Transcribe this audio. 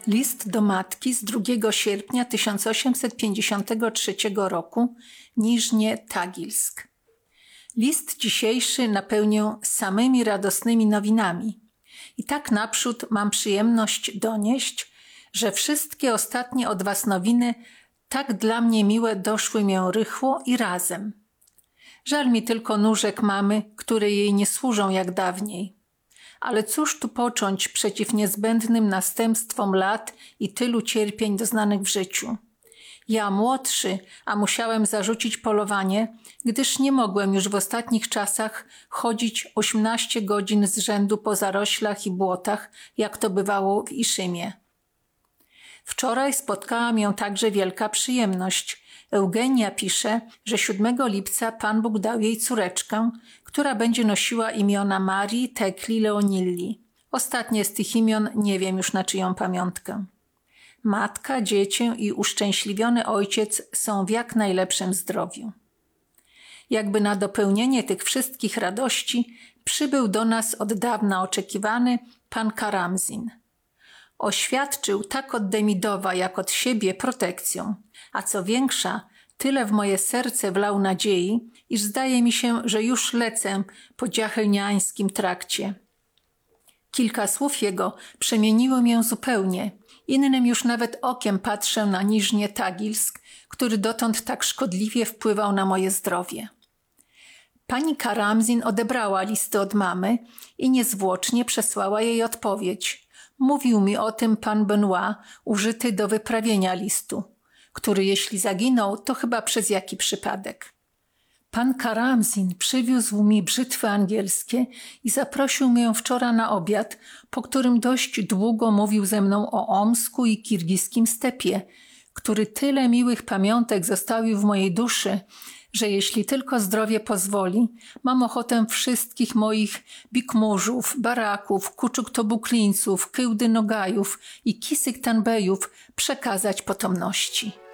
List do matki z 2 sierpnia 1853 roku, Niżnie Tagilsk. List dzisiejszy napełnię samymi radosnymi nowinami. I tak naprzód mam przyjemność donieść, że wszystkie ostatnie od was nowiny tak dla mnie miłe doszły mię rychło i razem. Żal mi tylko nóżek mamy, które jej nie służą jak dawniej. Ale cóż tu począć przeciw niezbędnym następstwom lat i tylu cierpień doznanych w życiu? Ja młodszy, a musiałem zarzucić polowanie, gdyż nie mogłem już w ostatnich czasach chodzić 18 godzin z rzędu po zaroślach i błotach, jak to bywało w Iszymie. Wczoraj spotkała mnie także wielka przyjemność. Eugenia pisze, że 7 lipca Pan Bóg dał jej córeczkę, która będzie nosiła imiona Marii, Tekli, Leonilli. Ostatnie z tych imion nie wiem już na czyją pamiątkę. Matka, dziecię i uszczęśliwiony ojciec są w jak najlepszym zdrowiu. Jakby na dopełnienie tych wszystkich radości przybył do nas od dawna oczekiwany Pan Karamzin. Oświadczył tak od Demidowa jak od siebie protekcją, a co większa, tyle w moje serce wlał nadziei, iż zdaje mi się, że już lecę po dziachelniańskim trakcie. Kilka słów jego przemieniło mię zupełnie. Innym już nawet okiem patrzę na Niżnie Tagilsk, który dotąd tak szkodliwie wpływał na moje zdrowie. Pani Karamzin odebrała listy od mamy i niezwłocznie przesłała jej odpowiedź. Mówił mi o tym pan Benoit, użyty do wyprawienia listu, który jeśli zaginął, to chyba przez jaki przypadek. Pan Karamzin przywiózł mi brzytwy angielskie i zaprosił mnie wczoraj na obiad, po którym dość długo mówił ze mną o Omsku i kirgijskim stepie, który tyle miłych pamiątek zostawił w mojej duszy, że jeśli tylko zdrowie pozwoli, mam ochotę wszystkich moich bikmurzów, baraków, kuczuk-tobuklińców, kyłdy-nogajów i kisyk-tanbejów przekazać potomności.